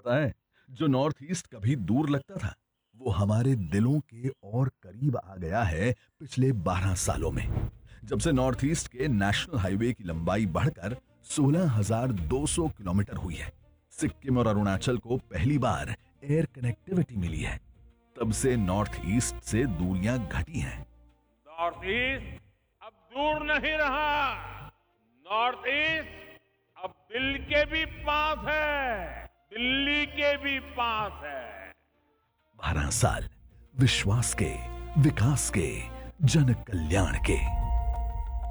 पता है, जो नॉर्थ ईस्ट कभी दूर लगता था, वो हमारे दिलों के और करीब आ गया है पिछले 12 सालों में। जब से नॉर्थ ईस्ट के नेशनल हाईवे की लंबाई बढ़कर 16,200 किलोमीटर हुई है, सिक्किम और अरुणाचल को पहली बार एयर कनेक्टिविटी मिली है, तब से नॉर्थ ईस्ट से दूरियां घटी हैं। नॉर्थ ईस्ट अब दूर नहीं रहा। नॉर्थ ईस्ट अब दिल के भी पास है, दिल्ली के भी पास है। 12 साल विश्वास के, विकास के, जन कल्याण के।